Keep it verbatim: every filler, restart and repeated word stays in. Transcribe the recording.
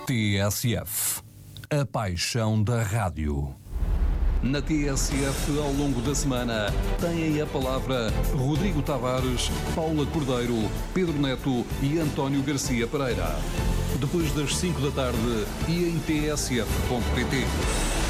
T S F, a paixão da rádio. Na T S F, ao longo da semana, têm a palavra Rodrigo Tavares, Paula Cordeiro, Pedro Neto e António Garcia Pereira. Depois das cinco da tarde e em T S F ponto pt.